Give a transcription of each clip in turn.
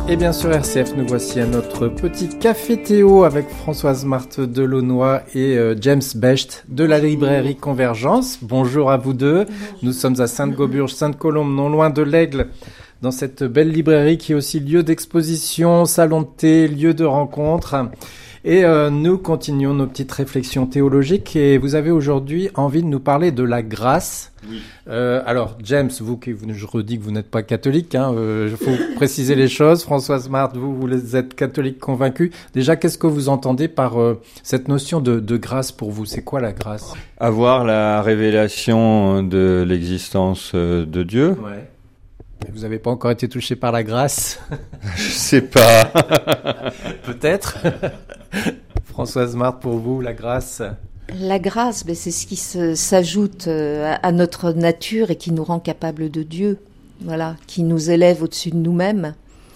Et bien sur RCF, nous voici à notre petit café Théo avec Françoise Marthe Delaunoy et James Becht de la librairie Convergence. Bonjour à vous deux. Nous sommes à Sainte-Gauburge, Sainte-Colombe, non loin de l'Aigle, dans cette belle librairie qui est aussi lieu d'exposition, salon de thé, lieu de rencontre. Et nous continuons nos petites réflexions théologiques et vous avez aujourd'hui envie de nous parler de la grâce. Oui. Alors James, je redis que vous n'êtes pas catholique, il faut préciser les choses. Françoise Marthe, vous êtes catholique convaincu. Déjà, qu'est-ce que vous entendez par cette notion de grâce pour vous ? C'est quoi la grâce ? Avoir la révélation de l'existence de Dieu. Ouais. Vous n'avez pas encore été touché par la grâce ? Je sais pas. Peut-être. Françoise Marthe, pour vous, la grâce ? La grâce, c'est ce qui s'ajoute à notre nature et qui nous rend capables de Dieu, voilà, qui nous élève au-dessus de nous-mêmes.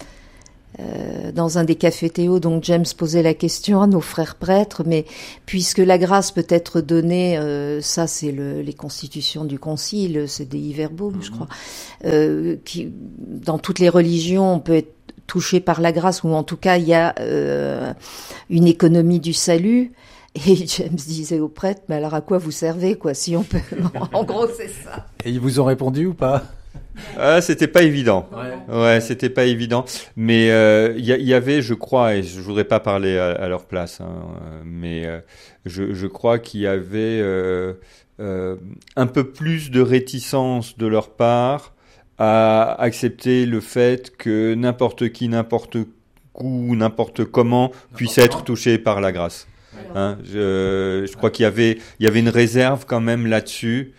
Dans un des cafés Théo, donc James posait la question à nos frères prêtres, mais puisque la grâce peut être donnée, ça c'est les constitutions du concile, c'est Dei Verbum, je crois, qui, dans toutes les religions, on peut être touché par la grâce, ou en tout cas il y a une économie du salut. Et James disait aux prêtres, mais alors à quoi vous servez, quoi, si on peut... En gros, c'est ça. Et ils vous ont répondu ou pas ? C'était pas évident. Ouais, c'était pas évident. Mais il y avait, je crois, et je voudrais pas parler à leur place, mais je crois qu'il y avait un peu plus de réticence de leur part à accepter le fait que n'importe qui, n'importe où, n'importe comment puisse être touché par la grâce. Je crois qu'il y avait une réserve quand même là-dessus.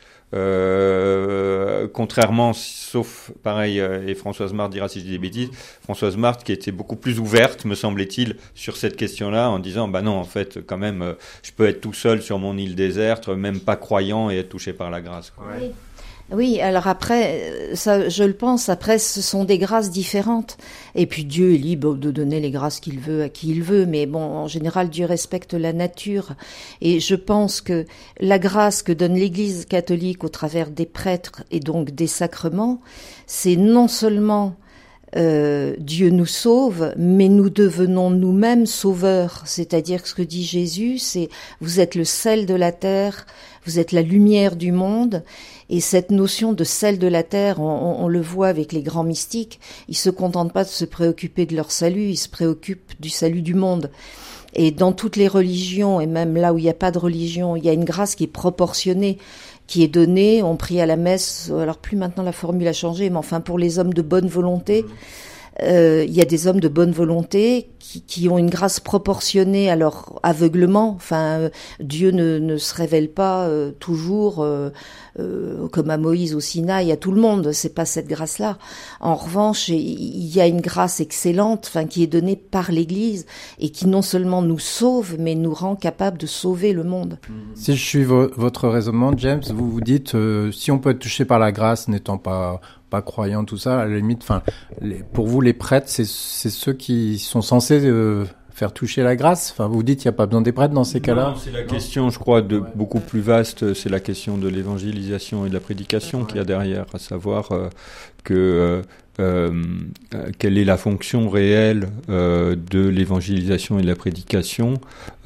Contrairement, sauf pareil, et Françoise Marthe dira si je dis des bêtises, Françoise Marthe qui était beaucoup plus ouverte, me semble-t-il, sur cette question-là, en disant bah non, en fait, quand même, je peux être tout seul sur mon île déserte, même pas croyant, et être touché par la grâce, quoi. Oui. Oui, alors après, ça, je le pense, après, ce sont des grâces différentes. Et puis Dieu est libre de donner les grâces qu'il veut à qui il veut. Mais bon, en général, Dieu respecte la nature. Et je pense que la grâce que donne l'Église catholique au travers des prêtres et donc des sacrements, c'est non seulement Dieu nous sauve, mais nous devenons nous-mêmes sauveurs. C'est-à-dire que ce que dit Jésus, c'est « vous êtes le sel de la terre, vous êtes la lumière du monde ». Et cette notion de sel de la terre, on le voit avec les grands mystiques, ils se contentent pas de se préoccuper de leur salut, ils se préoccupent du salut du monde. Et dans toutes les religions, et même là où il n'y a pas de religion, il y a une grâce qui est proportionnée, qui est donnée. On prie à la messe, alors plus maintenant la formule a changé, mais enfin pour les hommes de bonne volonté, il y a des hommes de bonne volonté qui ont une grâce proportionnée à leur aveuglement. Enfin, Dieu ne se révèle pas toujours comme à Moïse au Sinaï à tout le monde. C'est pas cette grâce-là. En revanche, il y a une grâce excellente, enfin qui est donnée par l'Église et qui non seulement nous sauve, mais nous rend capables de sauver le monde. Si je suis votre raisonnement, James, vous vous dites si on peut être touché par la grâce, n'étant pas croyant, tout ça, à la limite, enfin, pour vous, les prêtres, c'est ceux qui sont censés faire toucher la grâce. Enfin, vous dites, il n'y a pas besoin des prêtres dans ces cas-là. Non, c'est la question, je crois, beaucoup plus vaste. C'est la question de l'évangélisation et de la prédication qu'il y a derrière, à savoir quelle est la fonction réelle de l'évangélisation et de la prédication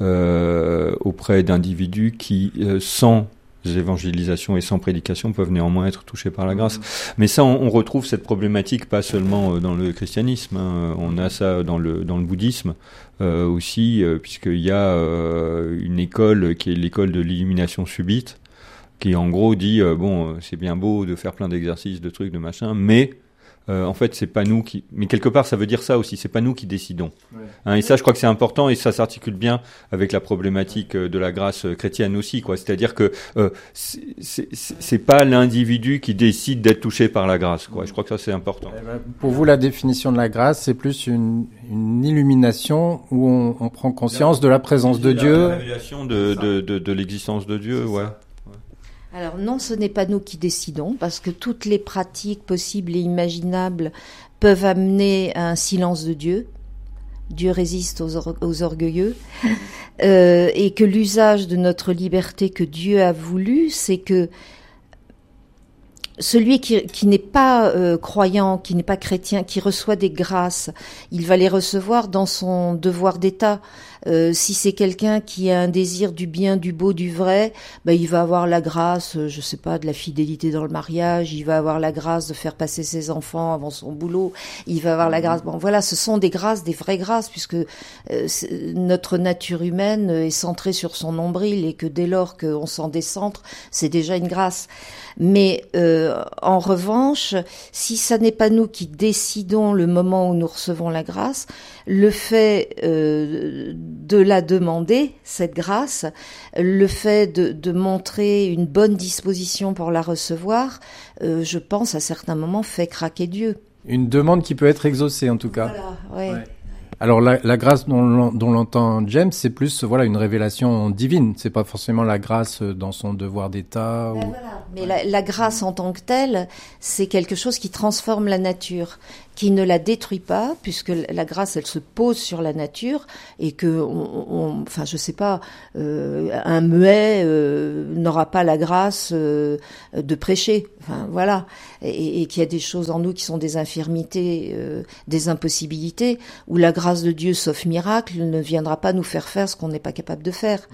auprès d'individus qui, sans évangélisation et sans prédication, peuvent néanmoins être touchés par la grâce. Mais ça, on retrouve cette problématique pas seulement dans le christianisme, on a ça dans le bouddhisme aussi, puisqu'il y a une école qui est l'école de l'illumination subite, qui en gros dit c'est bien beau de faire plein d'exercices, de trucs, de machin, mais en fait, c'est pas nous qui... Mais quelque part, ça veut dire ça aussi, c'est pas nous qui décidons. Ouais. Et ça, je crois que c'est important, et ça s'articule bien avec la problématique de la grâce chrétienne aussi, quoi. C'est-à-dire que c'est pas l'individu qui décide d'être touché par la grâce, quoi. Je crois que ça, c'est important. Pour vous, la définition de la grâce, c'est plus une illumination où on prend conscience de la présence de Dieu. La révélation de l'existence de Dieu, ouais. Alors non, ce n'est pas nous qui décidons, parce que toutes les pratiques possibles et imaginables peuvent amener à un silence de Dieu. Dieu résiste aux orgueilleux. Et que l'usage de notre liberté que Dieu a voulu, c'est que celui qui n'est pas croyant, qui n'est pas chrétien, qui reçoit des grâces, il va les recevoir dans son devoir d'État. Si c'est quelqu'un qui a un désir du bien, du beau, du vrai, il va avoir la grâce, je sais pas, de la fidélité dans le mariage, il va avoir la grâce de faire passer ses enfants avant son boulot, il va avoir la grâce, voilà, ce sont des grâces, des vraies grâces, puisque notre nature humaine est centrée sur son nombril et que dès lors qu'on s'en décentre, c'est déjà une grâce. Mais en revanche, si ça n'est pas nous qui décidons le moment où nous recevons la grâce, le fait de la demander, cette grâce, le fait de montrer une bonne disposition pour la recevoir, je pense à certains moments fait craquer Dieu. Une demande qui peut être exaucée en tout cas. Voilà, ouais. Alors la grâce dont l'entend James, c'est plus une révélation divine. C'est pas forcément la grâce dans son devoir d'État. Ou... Voilà. Mais la grâce en tant que telle, c'est quelque chose qui transforme la nature, qui ne la détruit pas, puisque la grâce, elle se pose sur la nature et que, je sais pas, un muet n'aura pas la grâce de prêcher. Enfin voilà, et qu'il y a des choses en nous qui sont des infirmités, des impossibilités, où la grâce de Dieu, sauf miracle, ne viendra pas nous faire faire ce qu'on n'est pas capable de faire.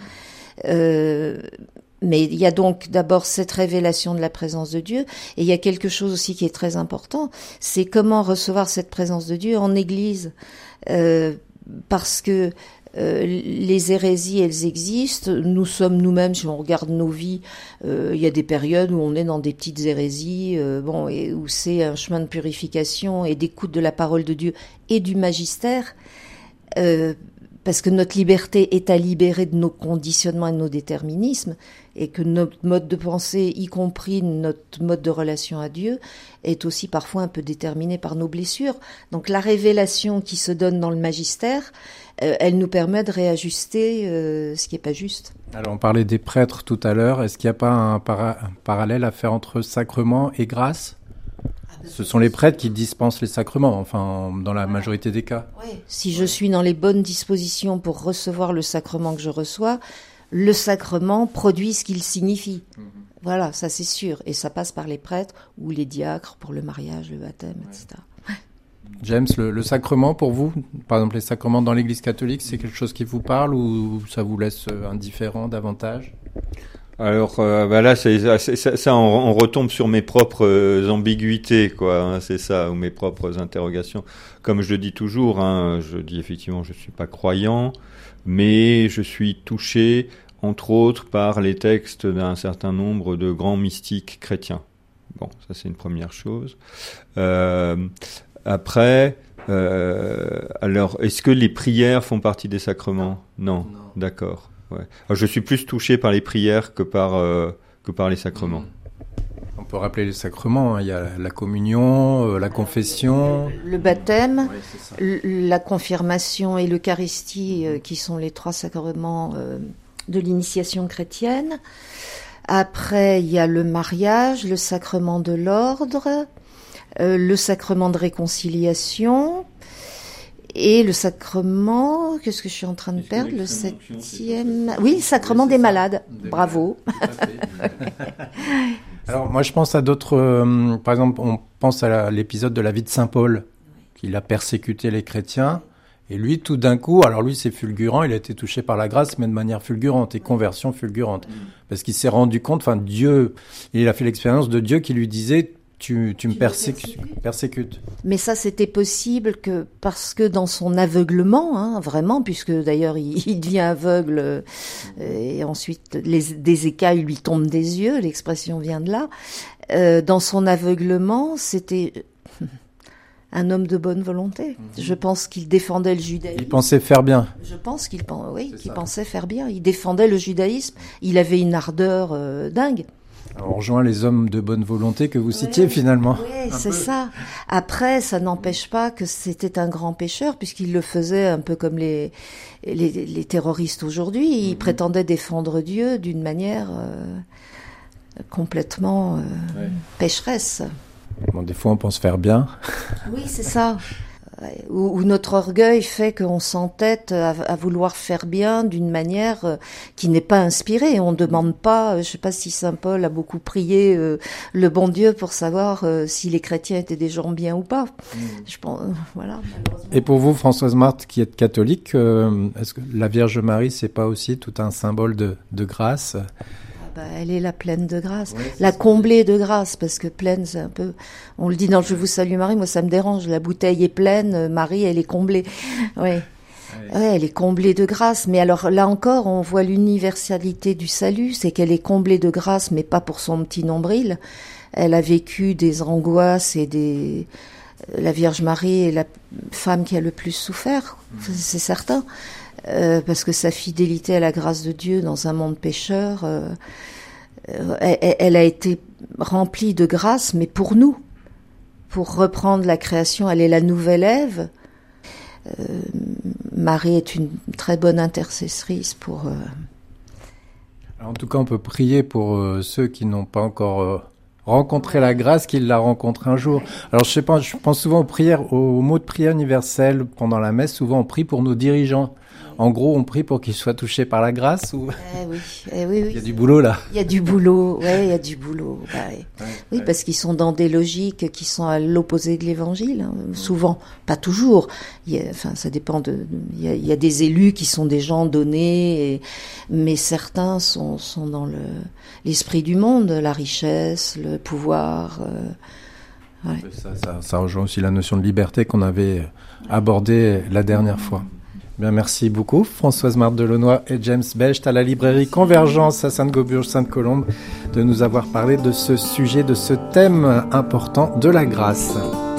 Mais il y a donc d'abord cette révélation de la présence de Dieu, et il y a quelque chose aussi qui est très important, c'est comment recevoir cette présence de Dieu en Église, parce que les hérésies, elles existent. Nous sommes nous-mêmes, si on regarde nos vies, il y a des périodes où on est dans des petites hérésies, et où c'est un chemin de purification et d'écoute de la parole de Dieu et du magistère. Parce que notre liberté est à libérer de nos conditionnements et de nos déterminismes, et que notre mode de pensée, y compris notre mode de relation à Dieu, est aussi parfois un peu déterminé par nos blessures. Donc la révélation qui se donne dans le magistère, elle nous permet de réajuster ce qui n'est pas juste. Alors on parlait des prêtres tout à l'heure, est-ce qu'il n'y a pas un parallèle à faire entre sacrement et grâce ? Ce sont les prêtres qui dispensent les sacrements, dans la majorité des cas. Oui. Si je suis dans les bonnes dispositions pour recevoir le sacrement que je reçois, le sacrement produit ce qu'il signifie. Voilà, ça c'est sûr. Et ça passe par les prêtres ou les diacres pour le mariage, le baptême, etc. James, le sacrement pour vous, par exemple les sacrements dans l'Église catholique, c'est quelque chose qui vous parle ou ça vous laisse indifférent davantage ? Alors là, ça, on retombe sur mes propres ambiguïtés, quoi. C'est ça, ou mes propres interrogations. Comme je le dis toujours, je dis effectivement, je suis pas croyant, mais je suis touché, entre autres, par les textes d'un certain nombre de grands mystiques chrétiens. Bon, ça c'est une première chose. Après, alors, est-ce que les prières font partie des sacrements ? Non. D'accord. Ouais. Alors, je suis plus touché par les prières que par les sacrements. On peut rappeler les sacrements, il y a la communion, la confession... Le baptême, la confirmation et l'Eucharistie, qui sont les 3 sacrements de l'initiation chrétienne. Après, il y a le mariage, le sacrement de l'ordre, le sacrement de réconciliation... Et le sacrement, qu'est-ce que je suis en train de perdre ? Le 7e... Oui, le sacrement des malades. Bravo. Alors, moi, je pense à d'autres... par exemple, on pense à l'épisode de la vie de Saint Paul, qu'il a persécuté les chrétiens. Et lui, tout d'un coup, alors lui, c'est fulgurant, il a été touché par la grâce, mais de manière fulgurante, et conversion fulgurante. Parce qu'il s'est rendu compte, Dieu, il a fait l'expérience de Dieu qui lui disait... Tu me persécutes. Mais ça, c'était possible que parce que dans son aveuglement, vraiment, puisque d'ailleurs il devient aveugle et ensuite des écailles lui tombent des yeux, l'expression vient de là. Dans son aveuglement, c'était un homme de bonne volonté. Je pense qu'il défendait le judaïsme. Il pensait faire bien. Je pense qu'il pensait faire bien. Il défendait le judaïsme. Il avait une ardeur dingue. Alors, on rejoint les hommes de bonne volonté que vous citiez finalement. Oui, c'est ça. Après, ça n'empêche pas que c'était un grand pécheur, puisqu'il le faisait un peu comme les terroristes aujourd'hui. Il prétendait défendre Dieu d'une manière complètement pécheresse. Bon, des fois, on pense faire bien. Oui, c'est ça. Ouais, où notre orgueil fait qu'on s'entête à vouloir faire bien d'une manière qui n'est pas inspirée. On ne demande pas, je sais pas si Saint Paul a beaucoup prié le bon Dieu pour savoir si les chrétiens étaient des gens bien ou pas. Je pense, voilà. Et pour vous, Françoise Marthe, qui êtes catholique, est-ce que la Vierge Marie, c'est pas aussi tout un symbole de grâce ? Elle est la pleine de grâce, oui, la comblée de grâce, parce que pleine, c'est un peu, on le dit dans Je vous salue Marie, moi ça me dérange, la bouteille est pleine, Marie elle est comblée, oui. Ouais, elle est comblée de grâce, mais alors là encore, on voit l'universalité du salut, c'est qu'elle est comblée de grâce, mais pas pour son petit nombril. Elle a vécu des angoisses et la Vierge Marie est la femme qui a le plus souffert, c'est certain. Parce que sa fidélité à la grâce de Dieu dans un monde pécheur, elle a été remplie de grâce, mais pour nous, pour reprendre la création, elle est la nouvelle Ève. Marie est une très bonne intercessrice pour... Alors, en tout cas, on peut prier pour ceux qui n'ont pas encore rencontré la grâce, qu'ils la rencontrent un jour. Alors, je pense souvent aux prières, aux mots de prière universelle pendant la messe. Souvent, on prie pour nos dirigeants. En gros, on prie pour qu'ils soient touchés par la grâce ou... oui. Il y a du boulot là. Il y a du boulot, il y a du boulot. Oui, parce qu'ils sont dans des logiques qui sont à l'opposé de l'Évangile. Souvent, pas toujours. Ça dépend il y a des élus qui sont des gens donnés, mais certains sont dans l'esprit du monde, la richesse, le pouvoir. Ça rejoint aussi la notion de liberté qu'on avait abordée la dernière fois. Bien, merci beaucoup Françoise Marthe Delaunoy et James Becht à la librairie Convergence à Sainte-Gauburge-Sainte-Colombe de nous avoir parlé de ce sujet, de ce thème important de la grâce.